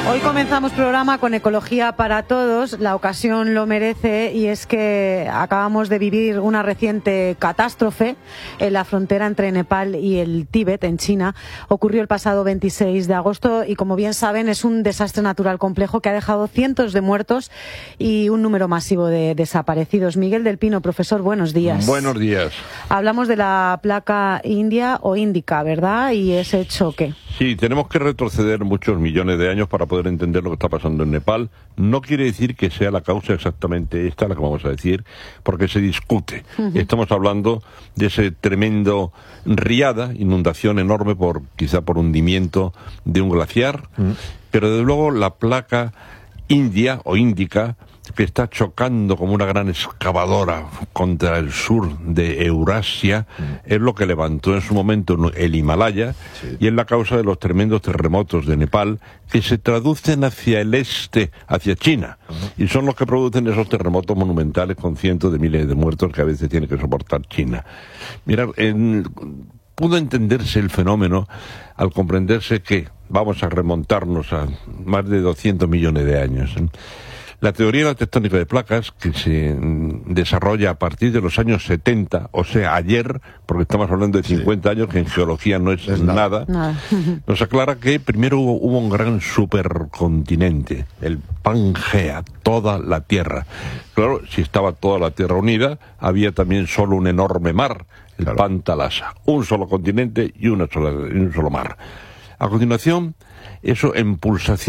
Hoy comenzamos programa con Ecología para Todos. La ocasión lo merece y es que acabamos de vivir una reciente catástrofe en la frontera entre Nepal y el Tíbet, en China. Ocurrió el pasado 26 de agosto y, como bien saben, es un desastre natural complejo que ha dejado cientos de muertos y un número masivo de desaparecidos. Miguel del Pino, profesor, buenos días. Buenos días. Hablamos de la placa india o índica, ¿verdad? Y ese choque. Sí, tenemos que retroceder muchos millones de años para poder entender lo que está pasando en Nepal. No quiere decir que sea la causa exactamente esta, la que vamos a decir, porque se discute. Estamos hablando de ese tremendo riada, inundación enorme quizá por hundimiento de un glaciar, pero desde luego la placa india o índica, que está chocando como una gran excavadora contra el sur de Eurasia, es lo que levantó en su momento el Himalaya, y es la causa de los tremendos terremotos de Nepal, que se traducen hacia el este, hacia China, y son los que producen esos terremotos monumentales con cientos de miles de muertos que a veces tiene que soportar China. Mirad, pudo entenderse el fenómeno al comprenderse que vamos a remontarnos a más de 200 millones de años. La teoría de la tectónica de placas, que se desarrolla a partir de los años 70, o sea, ayer, porque estamos hablando de 50 años, que en geología no es nada, nos aclara que primero hubo un gran supercontinente, el Pangea, toda la Tierra. Claro, si estaba toda la Tierra unida, había también solo un enorme mar, el Pantalasa, un solo continente y un solo mar. A continuación, eso en pulsación